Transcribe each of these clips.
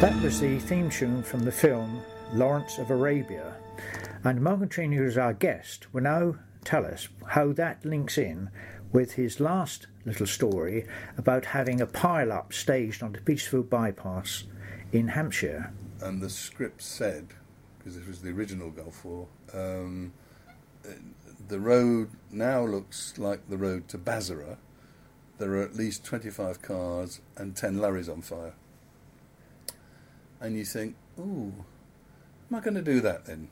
That was the theme tune from the film Lawrence of Arabia. And Morgan Trini, who's our guest, will now tell us how that links in with his last little story about having a pile-up staged on the Petersfield Bypass in Hampshire. And the script said, because this was the original Gulf War, the road now looks like the road to Basra. There are at least 25 cars and 10 lorries on fire. And you think, ooh, am I going to do that then?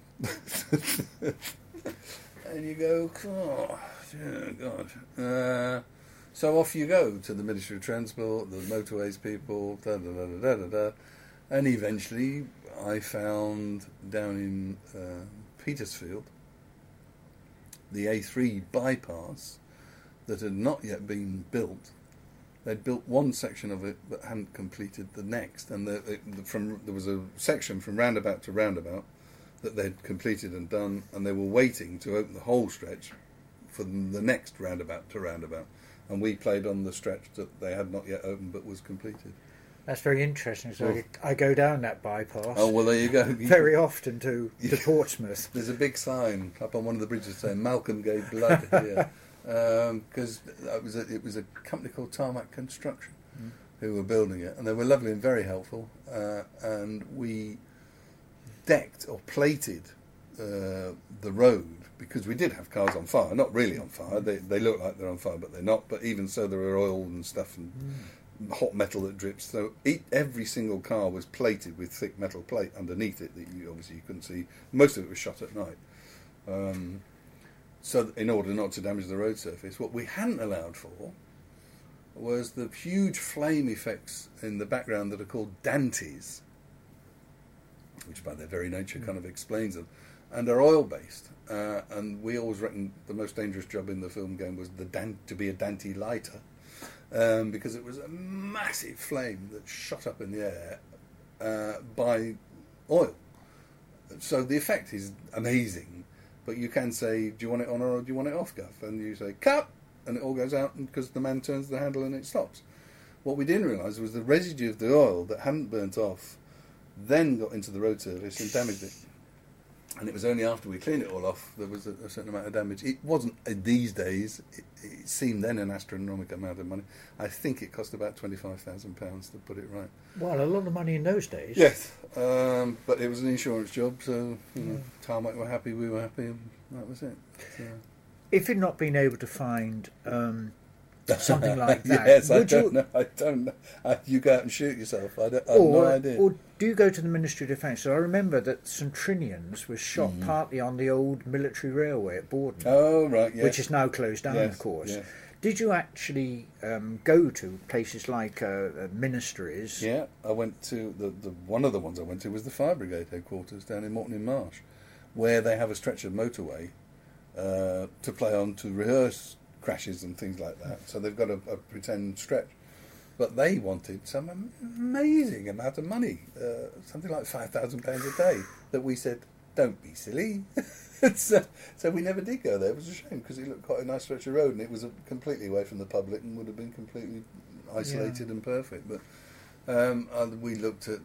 And you go, oh, God. So off you go to the Ministry of Transport, the motorways people, and eventually I found down in Petersfield the A3 bypass that had not yet been built. They'd built one section of it but hadn't completed the next, and there was a section from roundabout to roundabout that they'd completed and done, and they were waiting to open the whole stretch for the next roundabout to roundabout, and we played on the stretch that they had not yet opened but was completed. That's very interesting. So I go down that bypass. Oh, well, there you go. Very often to Portsmouth. There's a big sign up on one of the bridges saying Malcolm gave blood here. Because it was a company called Tarmac Construction who were building it, and they were lovely and very helpful, and we decked or plated the road, because we did have cars on fire, not really on fire, they look like they're on fire but they're not, but even so there were oil and stuff and hot metal that drips, so every single car was plated with thick metal plate underneath it that you couldn't see. Most of it was shot at night. So in order not to damage the road surface, what we hadn't allowed for was the huge flame effects in the background that are called Dantes, which by their very nature kind of explains them, and are oil-based. And we always reckoned the most dangerous job in the film game was to be a Dante lighter, because it was a massive flame that shot up in the air by oil. So the effect is amazing. But you can say, do you want it on or do you want it off, Guff? And you say, cut! And it all goes out because the man turns the handle and it stops. What we didn't realise was the residue of the oil that hadn't burnt off then got into the road surface and damaged it. And it was only after we cleaned it all off there was a certain amount of damage. It wasn't these days. It seemed then an astronomical amount of money. I think it cost about £25,000 to put it right. Well, a lot of money in those days. Yes, but it was an insurance job, so Tarmac were happy, we were happy, and that was it. So. If you'd not been able to find something like that, yes, I don't know. You go out and shoot yourself. I have no idea. Or do you go to the Ministry of Defence? So I remember that St Trinian's was shot partly on the old military railway at Borden. Oh, right, yes. Which is now closed down, of course. Yes. Did you actually go to places like ministries? Yeah, I went to the one of the ones I went to was the Fire Brigade headquarters down in Morton in Marsh, where they have a stretch of motorway to play on to rehearse crashes and things like that. So they've got a pretend stretch. But they wanted some amazing amount of money, something like £5,000 a day, that we said, don't be silly. So we never did go there. It was a shame because it looked quite a nice stretch of road and it was completely away from the public and would have been completely isolated and perfect. But we looked at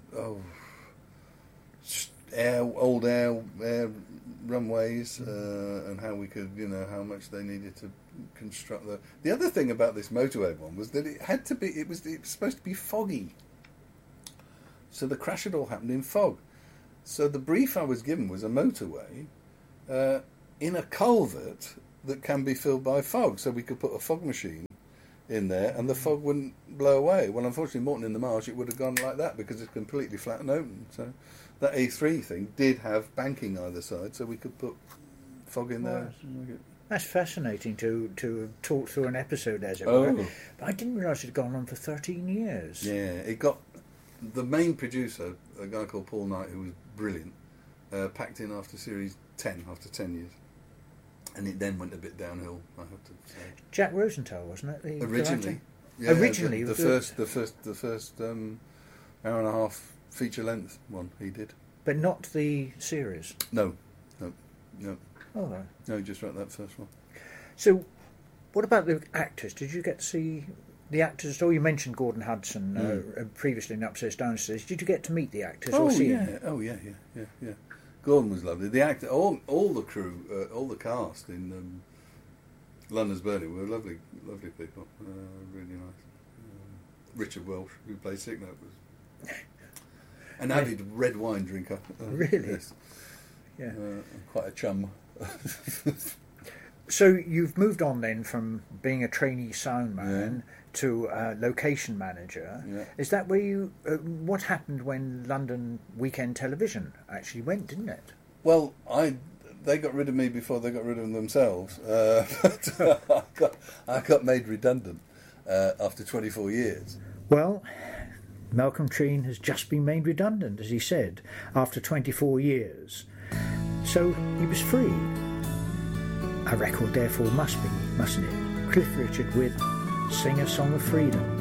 old air runways and how we could, how much they needed to construct the other thing about this motorway one was that it was supposed to be foggy. So the crash had all happened in fog. So the brief I was given was a motorway in a culvert that can be filled by fog, so we could put a fog machine in there and the fog wouldn't blow away. Well, unfortunately, Morton in the Marsh, it would have gone like that because it's completely flat and open. So that A3 thing did have banking either side, so we could put fog in there. That's fascinating to talk through an episode, as it were. But I didn't realise it had gone on for 13 years. Yeah, it got... The main producer, a guy called Paul Knight, who was brilliant, packed in after series 10, after 10 years. And it then went a bit downhill, I have to say. Jack Rosenthal, wasn't it? Originally. Yeah, originally. The first hour and a half feature length one he did. But not the series? No. Oh, no. No, just wrote that first one. So, what about the actors? Did you get to see the actors at all? You mentioned Gordon Hudson previously in Upstairs Downstairs. Did you get to meet the actors or see them? Yeah. Gordon was lovely. The actor, all the crew, all the cast in London's Burning were lovely people. Really nice. Richard Welsh, who played Sick Note, was an avid red wine drinker. Really? Yes. Yeah. Quite a chum. So you've moved on then from being a trainee sound man to location manager. Yeah. Is that where you? What happened when London Weekend Television actually went, didn't it? Well, they got rid of me before they got rid of themselves. But I got made redundant after 24 years. Well, Malcolm Treen has just been made redundant, as he said, after 24 years. So he was free. A record therefore must be, mustn't it? Cliff Richard with Sing a Song of Freedom.